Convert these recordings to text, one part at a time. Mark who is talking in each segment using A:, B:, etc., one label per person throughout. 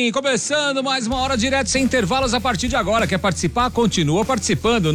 A: sim, começando mais uma hora direto sem intervalos a partir de agora. Quer participar? Continua participando.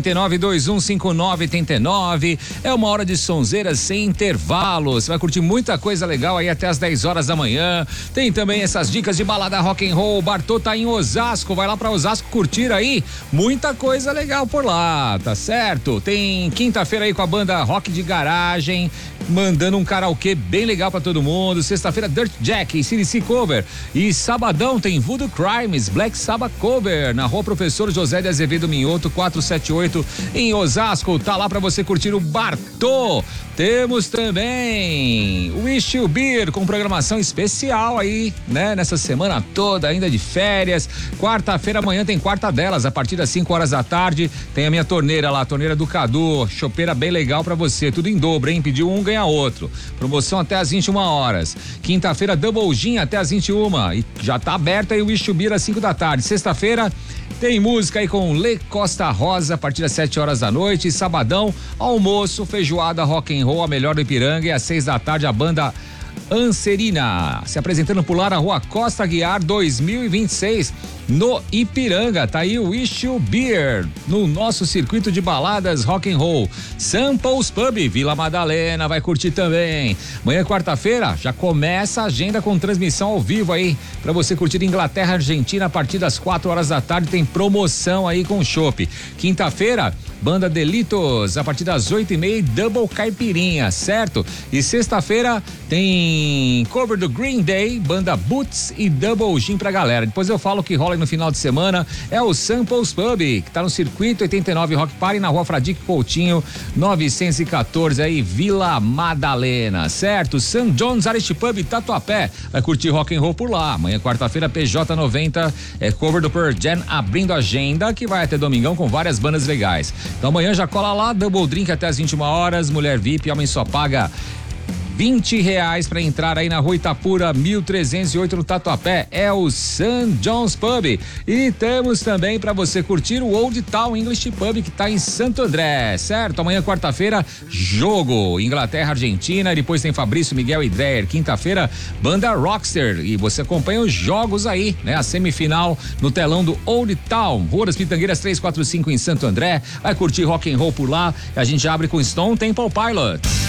A: 989-2159-89. É uma hora de sonzeiras sem intervalos. Você vai curtir muita coisa legal aí até as 10 horas da manhã. Tem também essas dicas de balada rock and roll. O Bartô tá em Osasco. Vai lá pra Osasco curtir aí. Muita coisa legal por lá, tá certo? Tem quinta-feira aí com a banda Rock de Garagem, mandando um karaokê bem legal pra todo mundo. Sexta-feira, Dirt Jack e CDC Cover. E sabadão tem Voodoo Crimes, Black Sabbath Cover, na Rua Professor José de Azevedo Minhoto, 478, em Osasco. Tá lá pra você curtir o Bartô. Temos também o Wish You Beer, com programação especial aí, né? Nessa semana toda, ainda de férias. Quarta-feira, amanhã tem quarta delas, a partir das 5 horas da tarde. Tem a minha torneira lá, a torneira do Cadu. Chopeira bem legal pra você, tudo em dobro, hein? Pediu um, ganha outro. Promoção até às 21 horas. Quinta-feira, Double Gin até às 21. E já tá aberta aí o Wish You Beer às 5 da tarde. Sexta-feira, tem música aí com Lê Costa Rosa a partir das 7 horas da noite. E sabadão, almoço, feijoada, rock and roll, a melhor do Ipiranga. E às 6 da tarde, a banda Anserina, se apresentando por lá na Rua Costa Guiar 2026, no Ipiranga. Tá aí o Wish You Beer, no nosso circuito de baladas rock and roll. Samples Pub, Vila Madalena, vai curtir também. Amanhã, quarta-feira, já começa a agenda com transmissão ao vivo aí, pra você curtir Inglaterra, Argentina, a partir das 4 horas da tarde. Tem promoção aí com chopp. Quinta-feira, Banda Delitos, a partir das 8h30, Double Caipirinha, certo? E sexta-feira tem cover do Green Day, Banda Boots e Double Gin pra galera. Depois eu falo que rola no final de semana, é o Samples Pub, que tá no Circuito 89 Rock Party, na Rua Fradique Coutinho, 914, aí, Vila Madalena, certo? St. John's Irish Pub, Tatuapé, vai curtir rock and roll por lá. Amanhã, quarta-feira, PJ90, é cover do Pearl Jam, abrindo a agenda, que vai até domingão com várias bandas legais. Então amanhã já cola lá, Double Drink até as 21 horas, mulher VIP, homem só paga R$20 para entrar aí na Rua Itapura 1308 no Tatuapé. É o St. John's Pub. E temos também para você curtir o Old Town English Pub, que tá em Santo André, certo? Amanhã, quarta-feira, jogo Inglaterra, Argentina, e depois tem Fabrício, Miguel e Dreyer. Quinta-feira, banda Rockster, e você acompanha os jogos aí, né? A semifinal no telão do Old Town, Rua das Pitangueiras 345 em Santo André. Vai curtir rock and roll por lá. A gente abre com Stone Temple Pilots.